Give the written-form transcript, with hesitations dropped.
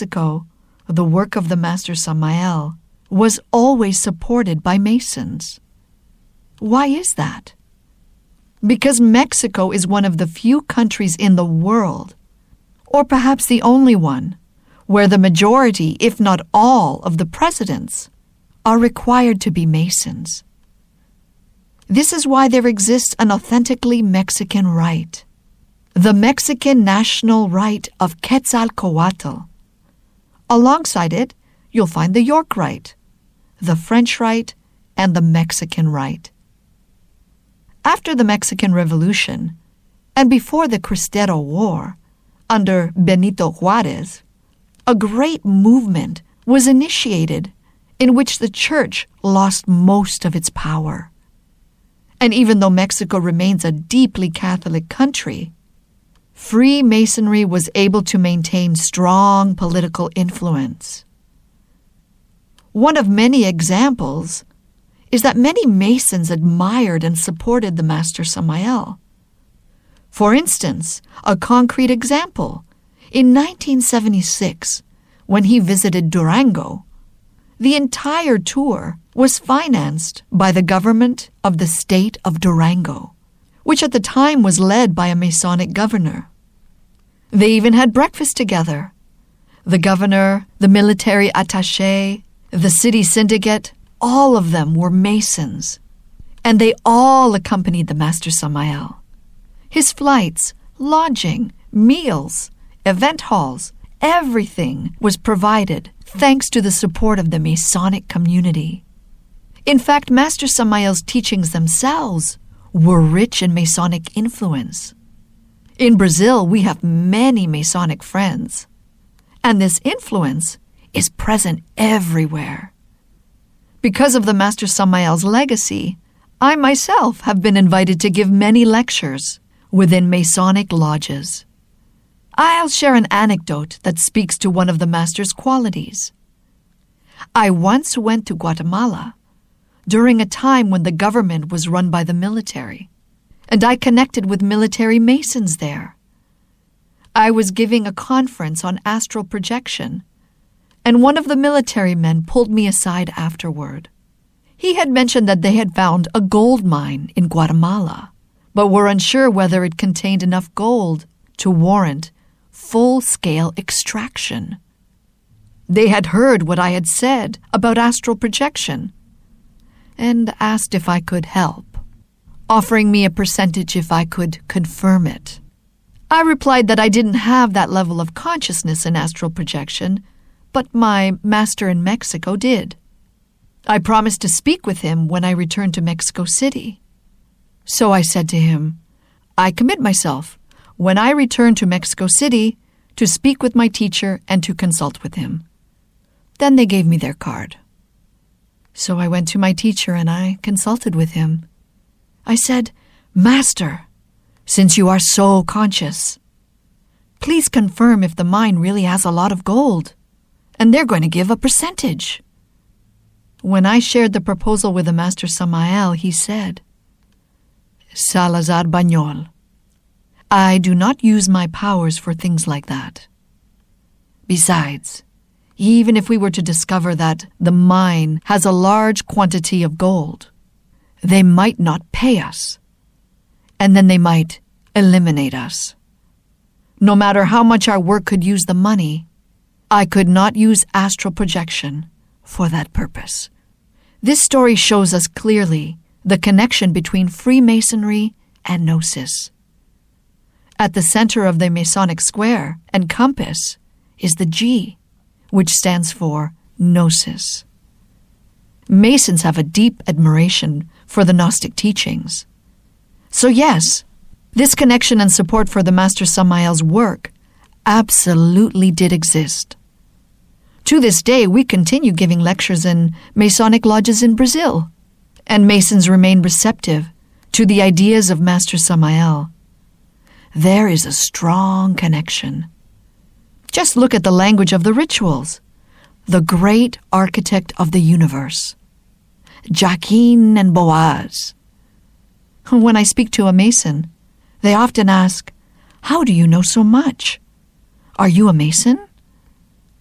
Mexico, the work of the Master Samael was always supported by Masons. Why is that? Because Mexico is one of the few countries in the world, or perhaps the only one, where the majority, if not all, of the presidents are required to be Masons. This is why there exists an authentically Mexican rite, the Mexican national rite of Quetzalcoatl. Alongside it, you'll find the York Rite, the French Rite, and the Mexican Rite. After the Mexican Revolution, and before the Cristero War, under Benito Juárez, a great movement was initiated in which the church lost most of its power. And even though Mexico remains a deeply Catholic country, Freemasonry was able to maintain strong political influence. One of many examples is that many Masons admired and supported the Master Samael. For instance, a concrete example, in 1976, when he visited Durango, the entire tour was financed by the government of the state of Durango, which at the time was led by a Masonic governor. They even had breakfast together. The governor, the military attaché, the city syndicate, all of them were Masons, and they all accompanied the Master Samael. His flights, lodging, meals, event halls, everything was provided thanks to the support of the Masonic community. In fact, Master Samael's teachings themselves were rich in Masonic influence. In Brazil, we have many Masonic friends, and this influence is present everywhere. Because of the Master Samael's legacy, I myself have been invited to give many lectures within Masonic lodges. I'll share an anecdote that speaks to one of the Master's qualities. I once went to Guatemala during a time when the government was run by the military, and I connected with military Masons there. I was giving a conference on astral projection, and one of the military men pulled me aside afterward. He had mentioned that they had found a gold mine in Guatemala, but were unsure whether it contained enough gold to warrant full-scale extraction. They had heard what I had said about astral projection and asked if I could help, offering me a percentage if I could confirm it. I replied that I didn't have that level of consciousness in astral projection, but my master in Mexico did. I promised to speak with him when I returned to Mexico City. So I said to him, I commit myself, when I return to Mexico City, to speak with my teacher and to consult with him. Then they gave me their card. So I went to my teacher and I consulted with him. I said, Master, since you are so conscious, please confirm if the mine really has a lot of gold, and they're going to give a percentage. When I shared the proposal with the Master Samael, he said, Salazar Bañol, I do not use my powers for things like that. Besides, even if we were to discover that the mine has a large quantity of gold, they might not pay us, and then they might eliminate us. No matter how much our work could use the money, I could not use astral projection for that purpose. This story shows us clearly the connection between Freemasonry and Gnosis. At the center of the Masonic square and compass is the G, which stands for Gnosis. Masons have a deep admiration for the Gnostic teachings. So yes, this connection and support for the Master Samael's work absolutely did exist. To this day, we continue giving lectures in Masonic lodges in Brazil, and Masons remain receptive to the ideas of Master Samael. There is a strong connection. Just look at the language of the rituals. The great architect of the universe, Jachin and Boaz. When I speak to a Mason, they often ask, How do you know so much? Are you a Mason?